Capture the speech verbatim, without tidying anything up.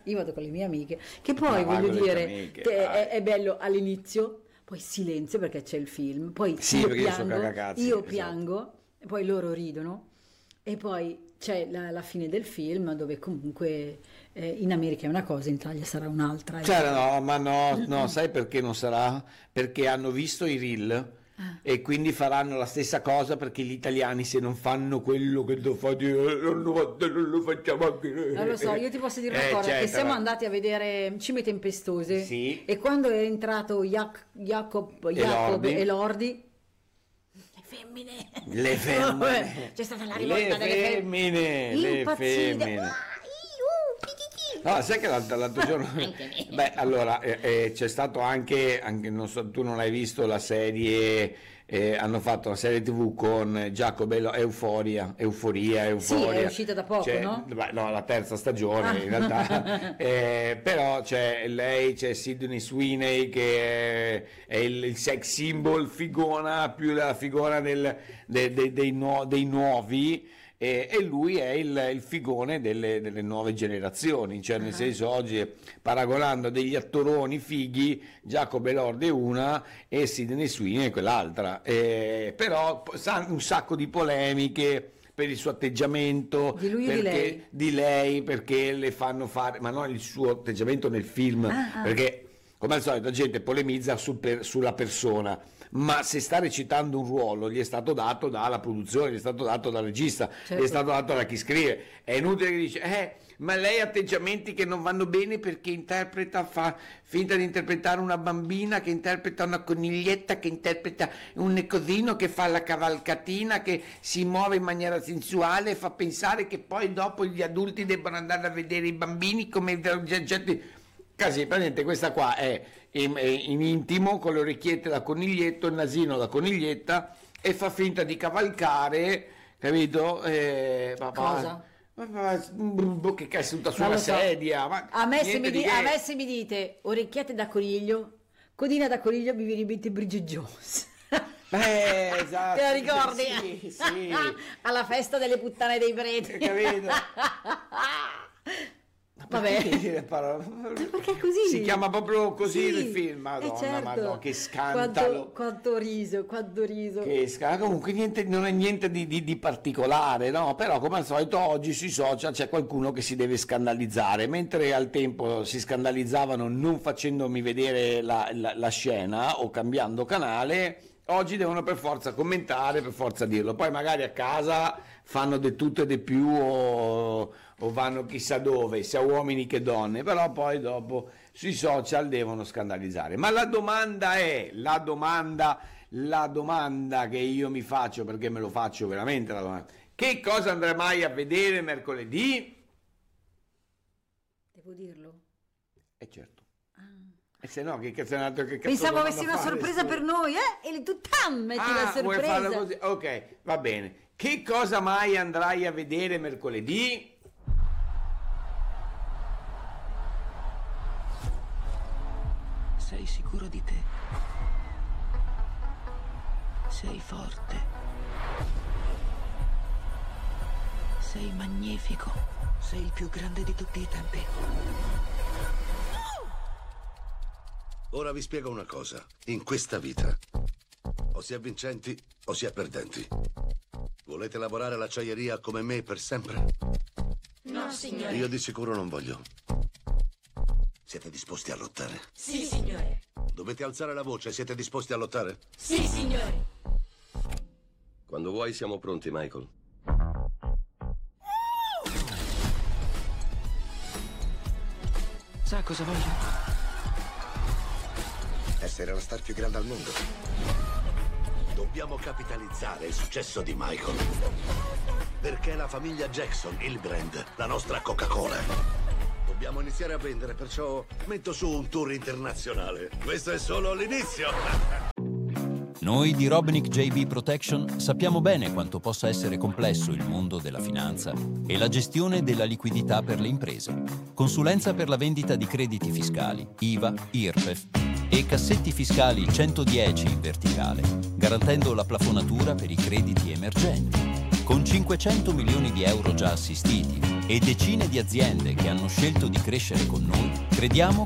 io vado con le mie amiche, che poi no, voglio dire che è, è bello all'inizio, poi silenzio perché c'è il film, poi sì, io perché piango, io, cagacazzi, io esatto. piango e poi loro ridono e poi c'è la, la fine del film dove comunque eh, in America è una cosa, in Italia sarà un'altra. Cioè, no, ma no, no, sai perché non sarà? Perché hanno visto i reel ah. e quindi faranno la stessa cosa, perché gli italiani se non fanno quello che devo fare non lo, non lo facciamo anche noi. Non lo so, io ti posso dire una eh, cosa, certo, che siamo ma... andati a vedere Cime Tempestose sì. e quando è entrato Jac- Jacob, Jacob e Lordi femmine, le femmine, c'è stata la rivolta le delle femmine, le femmine. No, sai che l'altro, l'altro giorno, beh, allora eh, eh, c'è stato anche, anche non so, tu non hai visto la serie, eh, hanno fatto una serie tivù con Giacomo Euforia, Euforia, Euforia. Sì, è uscita da poco, c'è, no? Beh, no, la terza stagione ah. in realtà, eh, però c'è lei, c'è Sydney Sweeney che è, è il, il sex symbol, figona, più la figura del, de, de, dei, nu, dei nuovi. E, e lui è il, il figone delle, delle nuove generazioni, cioè nel uh-huh. senso oggi paragonando degli attoroni fighi, Giacomo Elordi è una e Sydney Sweeney è quell'altra, e, però un sacco di polemiche per il suo atteggiamento di lui perché, o di lei? di lei perché le fanno fare, ma non il suo atteggiamento nel film, uh-huh. perché come al solito la gente polemizza sul per, sulla persona, ma se sta recitando un ruolo gli è stato dato dalla produzione, gli è stato dato dal regista, certo. gli è stato dato da chi scrive. È inutile che dice eh ma lei ha atteggiamenti che non vanno bene perché interpreta, fa finta di interpretare una bambina che interpreta una coniglietta, che interpreta un cosino, che fa la cavalcatina, che si muove in maniera sensuale e fa pensare che poi dopo gli adulti debbano andare a vedere i bambini come certi casi. Praticamente questa qua è in, in intimo con le orecchiette da coniglietto, il nasino da coniglietta e fa finta di cavalcare, capito? Eh, Cosa? Ma, ma, ma, che è seduta sulla so. sedia. Ma a, me se mi di, che... a me se mi dite orecchiette da coniglio, codina da coniglio, mi viene in mente Bridget Jones. Beh, esatto. Te la ricordi? Sì, sì. Alla festa delle puttane dei preti. Capito? Vabbè, perché, perché così si chiama proprio così sì, il film, Madonna, eh certo. Madonna, che scandalo, quanto, quanto riso, quanto riso, che scandalo. Comunque niente, non è niente di, di, di particolare, no? Però come al solito oggi sui social c'è qualcuno che si deve scandalizzare, mentre al tempo si scandalizzavano non facendomi vedere la, la, la scena o cambiando canale. Oggi devono per forza commentare, per forza dirlo, poi magari a casa fanno di tutto e di più o, o vanno chissà dove, sia uomini che donne, però poi dopo sui social devono scandalizzare. Ma la domanda è, la domanda, la domanda che io mi faccio, perché me lo faccio veramente la domanda, che cosa andrà mai a vedere mercoledì? Devo dirlo? Eh certo. E se no, che cazzo è un altro che cazzo pensavo avessi una fare, sorpresa scusa. per noi, eh? E tu tam, metti ah, la sorpresa. Vuoi farlo così? Ok, va bene. Che cosa mai andrai a vedere mercoledì? Sei sicuro di te? Sei forte? Sei magnifico? Sei il più grande di tutti i tempi? Ora vi spiego una cosa. In questa vita o si è vincenti o si è perdenti. Volete lavorare all'acciaieria come me per sempre? No, signore. Io di sicuro non voglio. Siete disposti a lottare? Sì, signore. Dovete alzare la voce, siete disposti a lottare? Sì, signore. Quando vuoi siamo pronti, Michael. Sa cosa voglio? Essere la star più grande al mondo. Dobbiamo capitalizzare il successo di Michael. Perché la famiglia Jackson, il brand, la nostra Coca-Cola. Dobbiamo iniziare a vendere, perciò metto su un tour internazionale. Questo è solo l'inizio. Noi di Robinick J B Protection sappiamo bene quanto possa essere complesso il mondo della finanza e la gestione della liquidità per le imprese. Consulenza per la vendita di crediti fiscali, I V A, I R P E F e cassetti fiscali centodieci in verticale, garantendo la plafonatura per i crediti emergenti. Con cinquecento milioni di euro già assistiti, e decine di aziende che hanno scelto di crescere con noi, crediamo